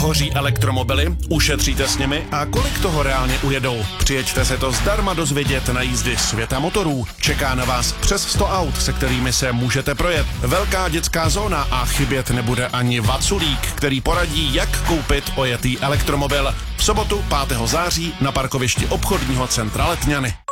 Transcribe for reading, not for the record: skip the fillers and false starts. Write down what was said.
hoří elektromobily, ušetříte s nimi a kolik toho reálně ujedou. Přijeďte se to zdarma dozvědět na jízdy světa motorů. Čeká na vás přes 100 aut, se kterými se můžete projet. Velká dětská zóna a chybět nebude ani Vaculík, který poradí, jak koupit ojetý elektromobil. V sobotu 5. září na parkovišti obchodního centra Letňany.